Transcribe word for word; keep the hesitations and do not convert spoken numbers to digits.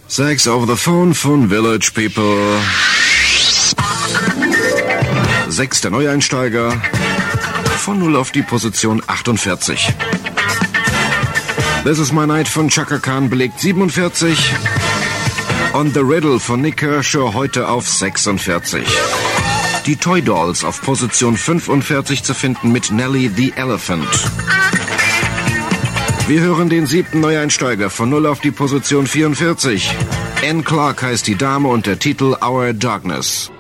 Sex over the phone von Village People. Sechster Neueinsteiger. Von null auf die Position achtundvierzig. This is My Night von Chaka Khan belegt siebenundvierzig. On the Riddle von Nick Kershaw heute auf sechsundvierzig. Die Toy Dolls auf Position fünfundvierzig zu finden mit Nelly the Elephant. Wir hören den siebten Neueinsteiger von null auf die Position vierundvierzig. Anne Clark heißt die Dame und der Titel Our Darkness.